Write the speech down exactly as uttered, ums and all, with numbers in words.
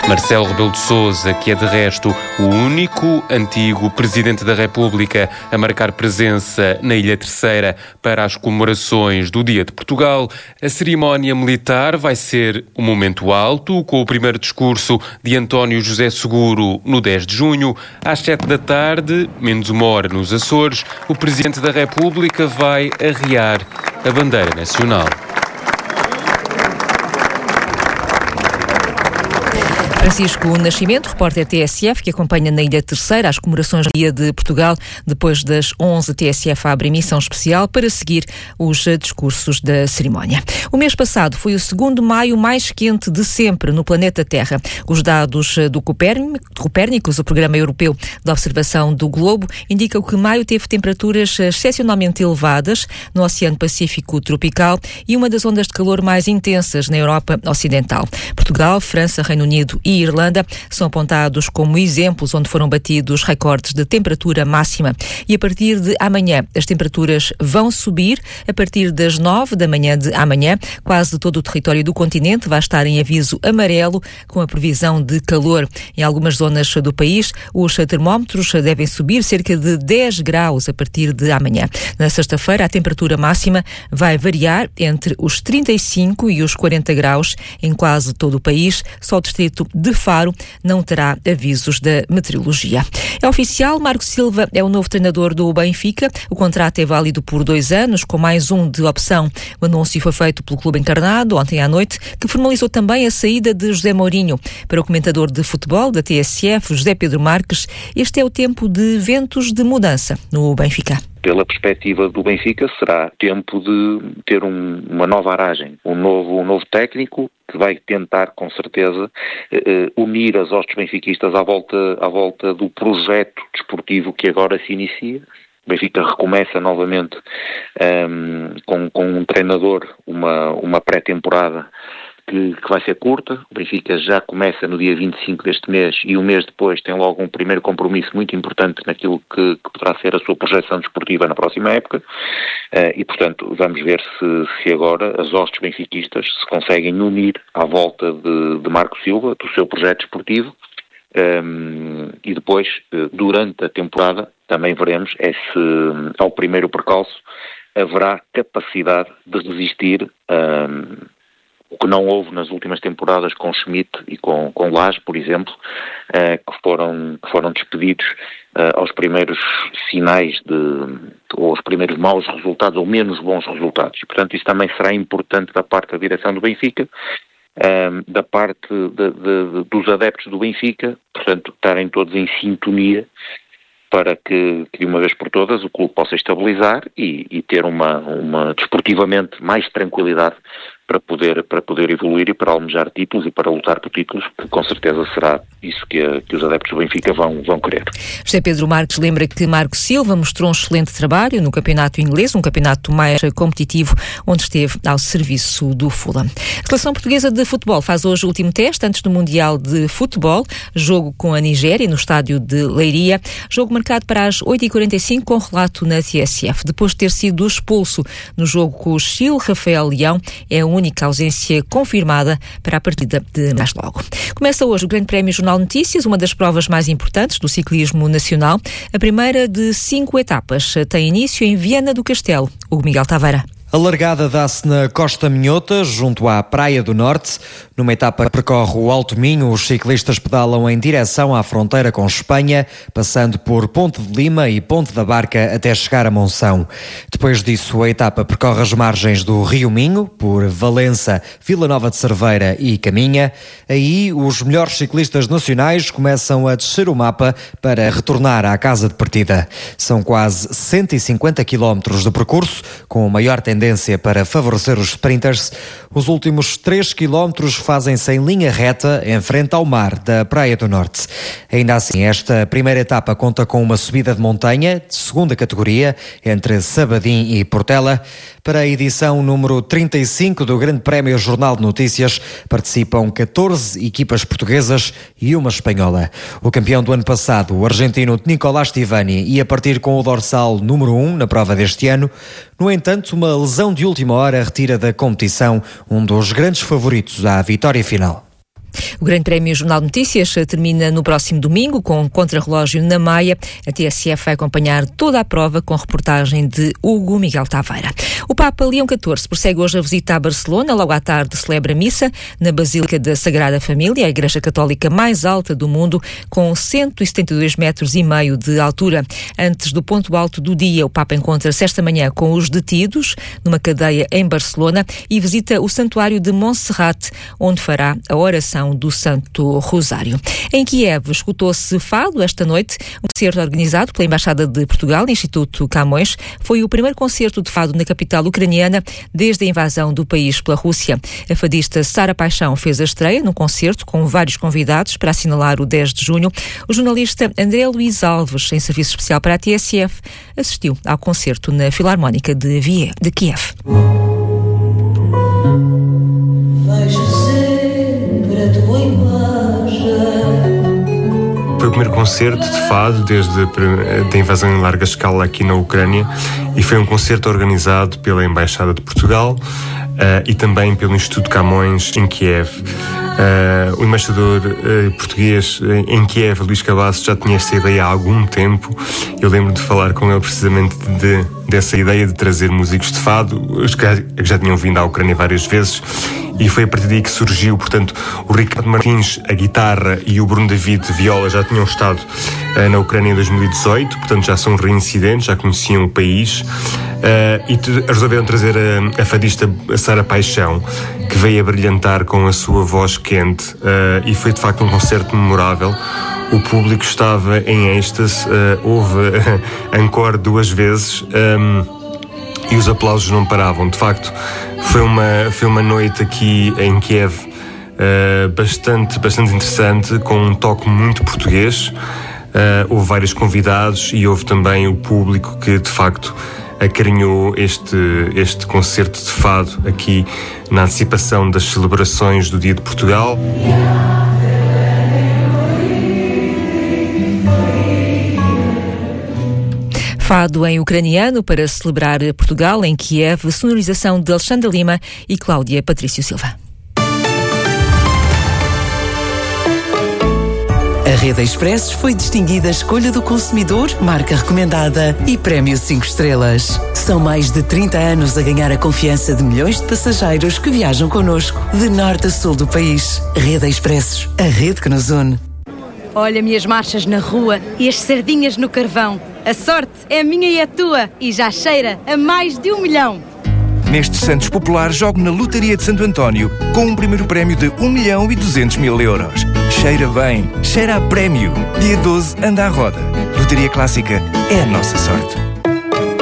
Marcelo Rebelo de Sousa, que é de resto o único antigo Presidente da República a marcar presença na Ilha Terceira para as comemorações do Dia de Portugal. A cerimónia militar vai ser um momento alto, com o primeiro discurso de António José Seguro no dez de junho. Às sete da tarde, menos uma hora nos Açores, o Presidente da República vai arrear a bandeira nacional. Francisco Nascimento, repórter T S F, que acompanha na Ilha Terceira as comemorações do Dia de Portugal. Depois das onze, T S F abre emissão especial para seguir os discursos da cerimónia. O mês passado foi o segundo maio mais quente de sempre no planeta Terra. Os dados do Copérnicos, o Programa Europeu de Observação do Globo, indicam que maio teve temperaturas excepcionalmente elevadas no Oceano Pacífico tropical e uma das ondas de calor mais intensas na Europa Ocidental. Portugal, França, Reino Unido e Irlanda são apontados como exemplos onde foram batidos recordes de temperatura máxima. E a partir de amanhã, as temperaturas vão subir. A partir das nove da manhã de amanhã, quase todo o território do continente vai estar em aviso amarelo, com a previsão de calor. Em algumas zonas do país, os termómetros devem subir cerca de dez graus a partir de amanhã. Na sexta-feira, a temperatura máxima vai variar entre os trinta e cinco e os quarenta graus em quase todo o país. Só o distrito de Faro não terá avisos da meteorologia. É oficial, Marco Silva é o novo treinador do Benfica. O contrato é válido por dois anos, com mais um de opção. O anúncio foi feito pelo clube encarnado ontem à noite, que formalizou também a saída de José Mourinho. Para o comentador de futebol da T S F, José Pedro Marques, este é o tempo de ventos de mudança no Benfica. Pela perspectiva do Benfica, será tempo de ter um, uma nova aragem, um novo, um novo técnico que vai tentar, com certeza, eh, unir as hostes benfiquistas à volta, à volta do projeto desportivo que agora se inicia. O Benfica recomeça novamente um, com, com um treinador, uma, uma pré-temporada que, que vai ser curta. O Benfica já começa no dia vinte e cinco deste mês e um mês depois tem logo um primeiro compromisso muito importante naquilo que, que poderá ser a sua projeção desportiva na próxima época. Uh, e, portanto, vamos ver se, se agora as hostes benfiquistas se conseguem unir à volta de, de Marco Silva, do seu projeto desportivo. Um, e depois, durante a temporada, também veremos é se, ao primeiro percalço, haverá capacidade de resistir um, o que não houve nas últimas temporadas com Schmidt e com, com Lage, por exemplo, uh, que, foram, que foram despedidos uh, aos primeiros sinais de, ou aos primeiros maus resultados ou menos bons resultados. E, portanto, isso também será importante da parte da direção do Benfica, um, da parte de, de, de, dos adeptos do Benfica, portanto, estarem todos em sintonia para que, que de uma vez por todas o clube possa estabilizar e, e ter uma, uma desportivamente mais tranquilidade para poder, para poder evoluir e para almejar títulos e para lutar por títulos, que com certeza será isso que, a, que os adeptos do Benfica vão, vão querer. José Pedro Marques lembra que Marco Silva mostrou um excelente trabalho no campeonato inglês, um campeonato mais competitivo, onde esteve ao serviço do Fulham. A seleção portuguesa de futebol faz hoje o último teste antes do Mundial de Futebol, jogo com a Nigéria no estádio de Leiria, jogo marcado para as oito e quarenta e cinco com relato na T S F. Depois de ter sido expulso no jogo com o Chile, Rafael Leão é a única ausência confirmada para a partida de mais logo. Começa hoje o Grande Prémio Jornal Notícias, uma das provas mais importantes do ciclismo nacional. A primeira de cinco etapas tem início em Viana do Castelo. Hugo Miguel Taveira. A largada dá-se na Costa Minhota, junto à Praia do Norte. Numa etapa que percorre o Alto Minho, os ciclistas pedalam em direção à fronteira com Espanha, passando por Ponte de Lima e Ponte da Barca até chegar a Monção. Depois disso, a etapa percorre as margens do Rio Minho, por Valença, Vila Nova de Cerveira e Caminha. Aí, os melhores ciclistas nacionais começam a descer o mapa para retornar à casa de partida. São quase cento e cinquenta quilómetros de percurso, com maior tendência tendência para favorecer os sprinters. Os últimos três quilómetros fazem-se em linha reta, em frente ao mar da Praia do Norte. Ainda assim, esta primeira etapa conta com uma subida de montanha, de segunda categoria, entre Sabadim e Portela. Para a edição número trinta e cinco do Grande Prémio Jornal de Notícias, participam catorze equipas portuguesas e uma espanhola. O campeão do ano passado, o argentino Nicolás Tivani, ia partir com o dorsal número um na prova deste ano. No entanto, uma lesão de última hora retira da competição um dos grandes favoritos à vitória final. O Grande Prémio Jornal de Notícias termina no próximo domingo com um contrarrelógio na Maia. A T S F vai acompanhar toda a prova com reportagem de Hugo Miguel Taveira. O Papa Leão catorze prossegue hoje a visita a Barcelona. Logo à tarde celebra missa na Basílica da Sagrada Família, a igreja católica mais alta do mundo, com cento e setenta e dois metros e meio de altura. Antes do ponto alto do dia, o Papa encontra-se esta manhã com os detidos numa cadeia em Barcelona e visita o Santuário de Montserrat, onde fará a oração do Santo Rosário. Em Kiev, escutou-se fado esta noite, um concerto organizado pela Embaixada de Portugal no Instituto Camões. Foi o primeiro concerto de fado na capital ucraniana desde a invasão do país pela Rússia. A fadista Sara Paixão fez a estreia num concerto com vários convidados para assinalar o dez de junho. O jornalista André Luís Alves, em serviço especial para a T S F, assistiu ao concerto na Filarmónica de, Vie- de Kiev. Foi o primeiro concerto de fado desde a invasão em larga escala aqui na Ucrânia e foi um concerto organizado pela Embaixada de Portugal uh, e também pelo Instituto Camões em Kiev. Uh, o embaixador uh, português em Kiev, Luís Cabasso, já tinha esta ideia há algum tempo. Eu lembro de falar com ele precisamente de, dessa ideia de trazer músicos de fado, os que já tinham vindo à Ucrânia várias vezes, e foi a partir daí que surgiu. Portanto, o Ricardo Martins, a guitarra, e o Bruno David, viola, já tinham estado uh, na Ucrânia em dois mil e dezoito, portanto já são reincidentes, já conheciam o país, uh, e t- resolveram trazer a, a fadista Sara Paixão, que veio a brilhantar com a sua voz quente, uh, e foi de facto um concerto memorável. O público estava em êxtase, uh, houve uh, encore duas vezes, um, e os aplausos não paravam. De facto, foi uma, foi uma noite aqui em Kiev uh, bastante, bastante interessante, com um toque muito português. Uh, houve vários convidados e houve também o público que, de facto, acarinhou este, este concerto de fado aqui na antecipação das celebrações do Dia de Portugal. Fado em ucraniano para celebrar Portugal em Kiev, sonorização de Alexandre Lima e Cláudia Patrício Silva. A Rede Expressos foi distinguida Escolha do Consumidor, marca recomendada e Prémio cinco estrelas. São mais de trinta anos a ganhar a confiança de milhões de passageiros que viajam connosco, de norte a sul do país. Rede Expressos, a rede que nos une. Olha-me as marchas na rua e as sardinhas no carvão. A sorte é minha e a tua e já cheira a mais de um milhão. Neste Santos Popular, jogo na Lotaria de Santo António com um primeiro prémio de um milhão e duzentos mil euros. Cheira bem, cheira a prémio. Dia doze, anda à roda. Lotaria Clássica é a nossa sorte.